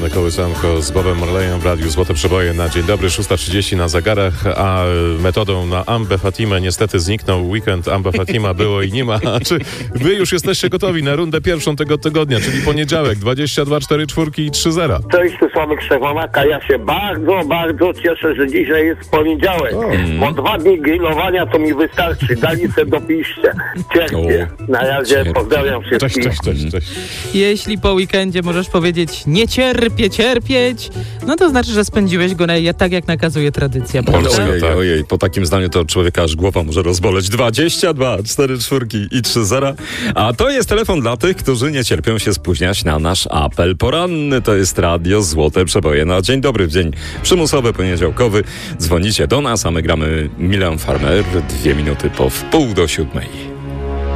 poranne kołysanko z Bobem Marleyem w Radiu Złote Przeboje na dzień dobry, 6:30 na zegarach, a metodą na Ambę Fatimę niestety zniknął weekend. Amba Fatima było i nie ma. Czy wy już jesteście gotowi na rundę pierwszą tego tygodnia, czyli poniedziałek, 22, 4 czwórki i 3-0? Cześć, tu Sławek Krzewonak, a ja się bardzo cieszę, że dzisiaj jest poniedziałek. Bo 2 dni grillowania to mi wystarczy. Dali se dopiszcie. Cierpię. Na razie pozdrawiam wszystkich. Cześć. Jeśli po weekendzie możesz powiedzieć nie cierpię cierpieć, no to znaczy, że spędziłeś go tak, jak nakazuje tradycja. Ojej, po takim zdaniu to człowieka aż głowa może rozboleć. 22, 4 czwórki i 3-0. A to jest telefon dla tych, którzy nie cierpią się spóźniać na nasz apel poranny. To jest Radio Złote Przeboje na dzień dobry, w dzień przymusowy, poniedziałkowy. Dzwonicie do nas, a my gramy Milan Farmer 2 minuty po 6:30.